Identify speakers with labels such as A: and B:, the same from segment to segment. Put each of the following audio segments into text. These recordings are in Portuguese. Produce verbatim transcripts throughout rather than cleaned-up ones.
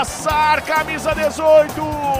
A: Sarr, camisa dezoito.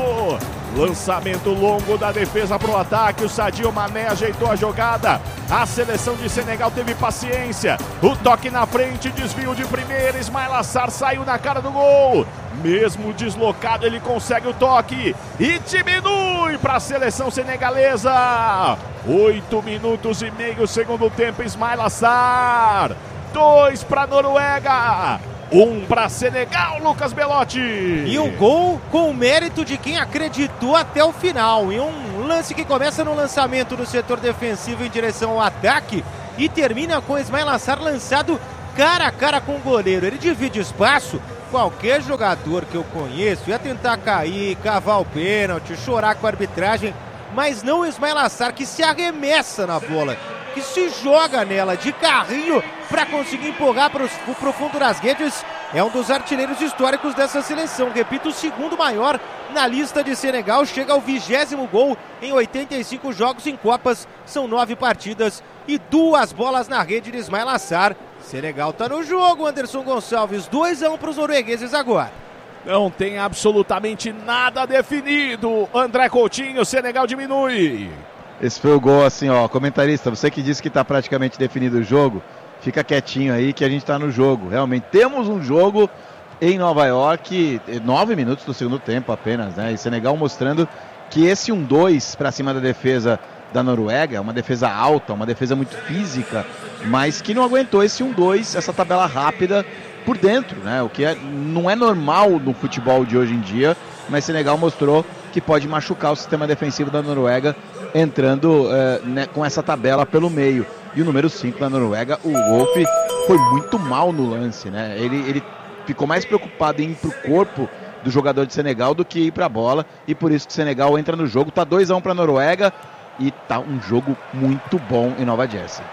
A: Lançamento longo da defesa para o ataque, o Sadio Mané ajeitou a jogada. A seleção de Senegal teve paciência. O toque na frente, desvio de primeira. Ismaila Sarr saiu na cara do gol. Mesmo deslocado, ele consegue o toque e diminui para a seleção senegalesa. Oito minutos e meio, segundo tempo. Ismaila Sarr. Dois para a Noruega. Um para Senegal, Lucas Belotti.
B: E um gol com o mérito de quem acreditou até o final. E um lance que começa no lançamento do setor defensivo em direção ao ataque e termina com Ismaila Sarr lançado cara a cara com o goleiro. Ele divide espaço. Qualquer jogador que eu conheço ia tentar cair, cavar o pênalti, chorar com a arbitragem, mas não o Ismaila Sarr, que se arremessa na bola, que se joga nela de carrinho para conseguir empurrar para o fundo das redes. É um dos artilheiros históricos dessa seleção. Repito, o segundo maior na lista de Senegal. Chega ao vigésimo gol em oitenta e cinco jogos em Copas. São nove partidas e duas bolas na rede de Ismaila Sarr. Senegal tá no jogo, Anderson Gonçalves. dois a um para os noruegueses agora.
A: Não tem absolutamente nada definido. André Coutinho, Senegal diminui.
C: Esse foi o gol, assim, ó, comentarista, você que disse que está praticamente definido o jogo, fica quietinho aí que a gente está no jogo. Realmente temos um jogo em Nova York, nove minutos do segundo tempo apenas, né? E Senegal mostrando que esse um dois para cima da defesa da Noruega, uma defesa alta, uma defesa muito física, mas que não aguentou esse um dois, essa tabela rápida por dentro, né? O que é, não é normal no futebol de hoje em dia, mas Senegal mostrou que pode machucar o sistema defensivo da Noruega entrando uh, né, com essa tabela pelo meio. E o número cinco da Noruega, o Wolf, foi muito mal no lance, né? Ele, ele ficou mais preocupado em ir pro corpo do jogador de Senegal do que ir pra bola, e por isso que o Senegal entra no jogo. Tá dois a um pra Noruega e tá um jogo muito bom em Nova Jersey.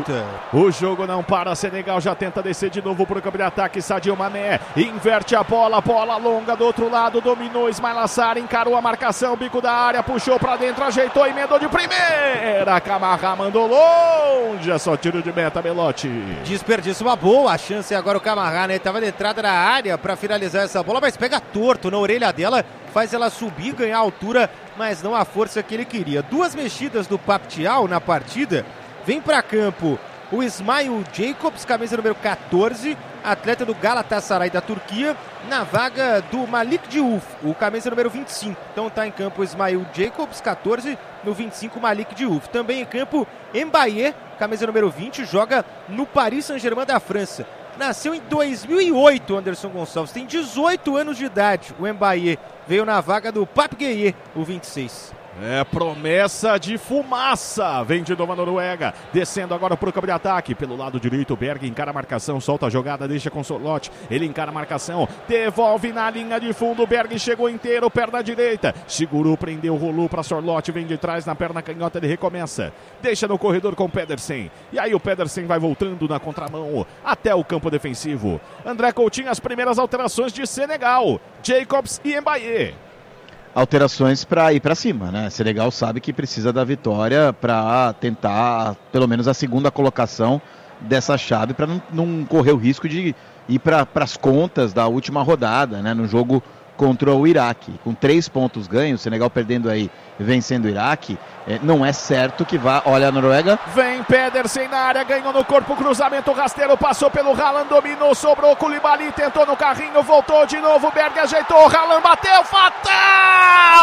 A: O, o jogo não para, Senegal já tenta descer de novo pro campo de ataque. Sadio Mané inverte a bola, bola longa do outro lado, dominou Ismaila Sarr, encarou a marcação, bico da área, puxou pra dentro, ajeitou, emendou de primeira. Camarra mandou longe, é só tiro de meta, Belotti.
B: Desperdício, uma boa chance agora o Camarra, né? Ele tava na entrada da área pra finalizar essa bola, mas pega torto na orelha dela, faz ela subir, ganhar altura, mas não a força que ele queria. Duas mexidas do Paptial na partida. Vem para campo o Ismail Jacobs, camisa número catorze, atleta do Galatasaray da Turquia, na vaga do Malik Diouf, o camisa número vinte e cinco. Então está em campo o Ismail Jacobs, catorze, no vinte e cinco Malik Diouf. Também em campo Mbaye, camisa número vinte, joga no Paris Saint-Germain da França. Nasceu em dois mil e oito, Anderson Gonçalves, tem dezoito anos de idade. O Mbaye veio na vaga do Pape Gueye, o vinte e seis.
A: É promessa de fumaça. Vem de novo a Noruega. Descendo agora pro campo de ataque. Pelo lado direito, Berg encara a marcação. Solta a jogada, deixa com Sorloth. Ele encara a marcação. Devolve na linha de fundo. Berg chegou inteiro, perna direita. Segurou, prendeu, rolou pra Sorloth. Vem de trás na perna canhota, ele recomeça. Deixa no corredor com o Pedersen. E aí o Pedersen vai voltando na contramão até o campo defensivo. André Coutinho, as primeiras alterações de Senegal. Jacobs e Mbaye.
C: Alterações para ir para cima, né? Senegal sabe que precisa da vitória para tentar pelo menos a segunda colocação dessa chave, para não, não correr o risco de ir para as contas da última rodada, né? No jogo contra o Iraque. Com três pontos ganhos, Senegal perdendo aí, vencendo o Iraque, é, não é certo que vá. Olha a Noruega.
A: Vem Pedersen na área, ganhou no corpo, cruzamento rasteiro, passou pelo Haaland, dominou, sobrou, Koulibaly tentou no carrinho, voltou de novo, Berg ajeitou, Haaland bateu, fatal!